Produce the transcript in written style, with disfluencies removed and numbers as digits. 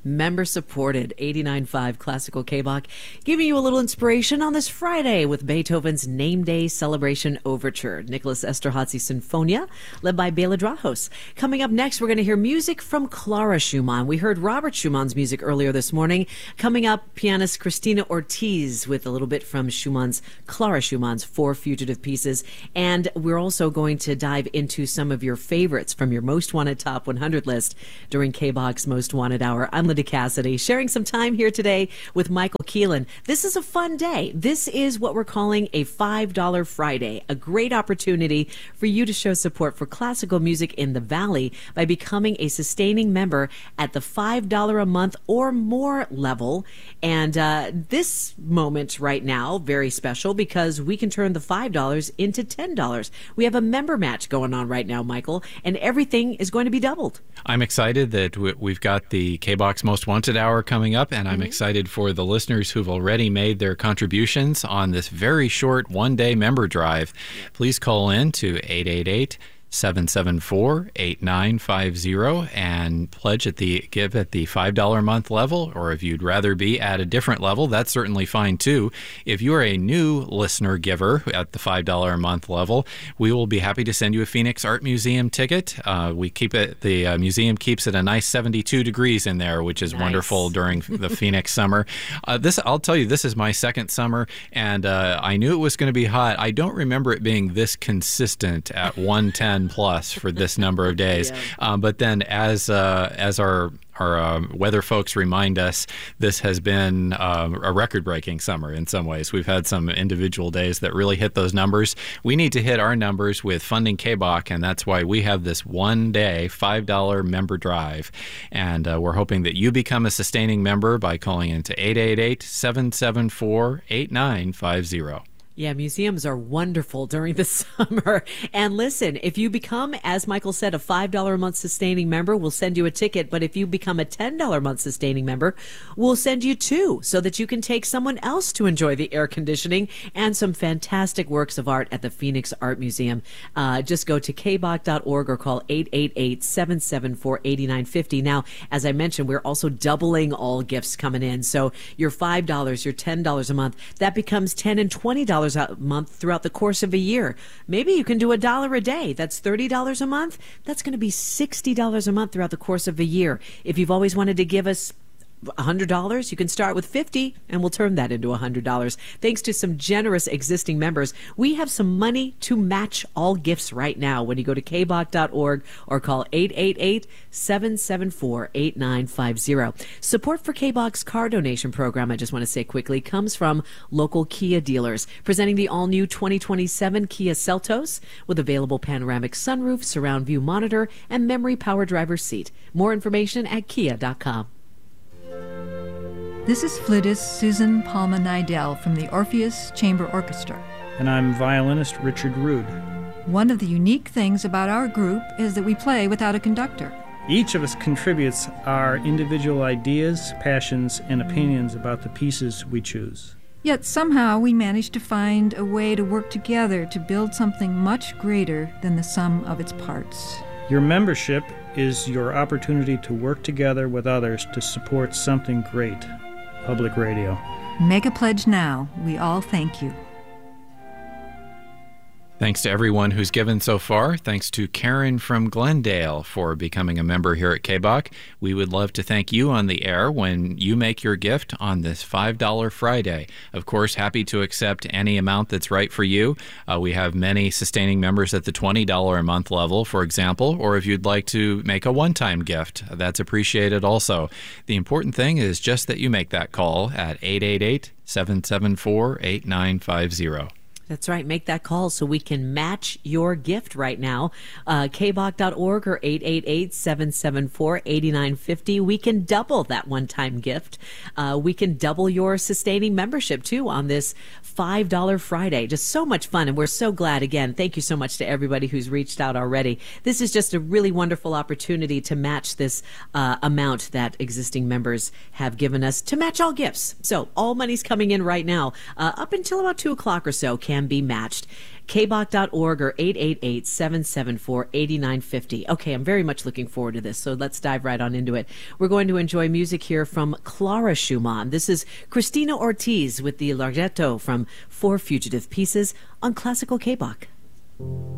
member-supported 89.5 Classical K-Bach, giving you a little inspiration on this Friday with Beethoven's Name Day Celebration Overture, Nicholas Esterhazy Sinfonia, led by Bela Drahos. Coming up next, we're going to hear music from Clara Schumann. We heard Robert Schumann's music earlier this morning. Coming up, pianist Cristina Ortiz with a little bit from Clara Schumann's Four Fugitive Pieces. And we're also going to dive into some of your favorites from your Most Wanted Top 100 list during K-Bach's Most Wanted Hour. I'm Linda Cassidy, sharing some time here today with Michael Keelan. This is a fun day. This is what we're calling a $5 Friday, a great opportunity for you to show support for classical music in the Valley by becoming a sustaining member at the $5 a month or more level. And this moment right now, very special because we can turn the $5 into $10. We have a member match going on right now, Michael, and everything is going to be doubled. I'm excited that we've got the K-Bach's Most Wanted Hour coming up, and I'm excited for the listeners who've already made their contributions on this very short one-day member drive. Please call in to 888-774-8950 and give at the $5 a month level, or if you'd rather be at a different level, that's certainly fine too. If you're a new listener giver at the $5 a month level, we will be happy to send you a Phoenix Art Museum ticket. The museum keeps it a nice 72 degrees in there, which is wonderful during the Phoenix summer. I'll tell you, this is my second summer, and I knew it was going to be hot. I don't remember it being this consistent at 110 plus for this number of days. But then as our weather folks remind us, this has been a record-breaking summer in some ways. We've had some individual days that really hit those numbers. We need to hit our numbers with Funding K-Bach, and that's why we have this one-day $5 member drive. And we're hoping that you become a sustaining member by calling into 888-774-8950. Yeah, museums are wonderful during the summer. And listen, if you become, as Michael said, a $5 a month sustaining member, we'll send you a ticket. But if you become a $10 a month sustaining member, we'll send you two so that you can take someone else to enjoy the air conditioning and some fantastic works of art at the Phoenix Art Museum. Just go to kbach.org or call 888-774-8950. Now, as I mentioned, we're also doubling all gifts coming in. So your $5, your $10 a month, that becomes $10 and $20 a month throughout the course of a year. Maybe you can do $1 a day. That's $30 a month. That's going to be $60 a month throughout the course of a year. If you've always wanted to give us $100, you can start with $50 and we'll turn that into $100. Thanks to some generous existing members, we have some money to match all gifts right now when you go to kbach.org or call 888-774-8950. Support for K-Bach's car donation program, I just want to say quickly, comes from local Kia dealers, presenting the all-new 2027 Kia Seltos with available panoramic sunroof, surround view monitor, and memory power driver seat. More information at kia.com. This is flutist Susan Palma Nidell from the Orpheus Chamber Orchestra. And I'm violinist Richard Rood. One of the unique things about our group is that we play without a conductor. Each of us contributes our individual ideas, passions, and opinions about the pieces we choose. Yet somehow we manage to find a way to work together to build something much greater than the sum of its parts. Your membership is your opportunity to work together with others to support something great. Public Radio. Make a pledge now. We all thank you. Thanks to everyone who's given so far. Thanks to Karen from Glendale for becoming a member here at K-Bach. We would love to thank you on the air when you make your gift on this $5 Friday. Of course, happy to accept any amount that's right for you. We have many sustaining members at the $20 a month level, for example, or if you'd like to make a one-time gift, that's appreciated also. The important thing is just that you make that call at 888-774-8950. That's right. Make that call so we can match your gift right now. kbach.org or 888-774-8950. We can double that one-time gift. We can double your sustaining membership, too, on this $5 Friday. Just so much fun, and we're so glad. Again, thank you so much to everybody who's reached out already. This is just a really wonderful opportunity to match this amount that existing members have given us to match all gifts. So all money's coming in right now. Up until about 2 o'clock or so can be matched. kbach.org or 888-774-8950. Okay, I'm very much looking forward to this, so let's dive right on into it. We're going to enjoy music here from Clara Schumann. This is Christina Ortiz with the Larghetto from Four Fugitive Pieces on Classical K-Bach.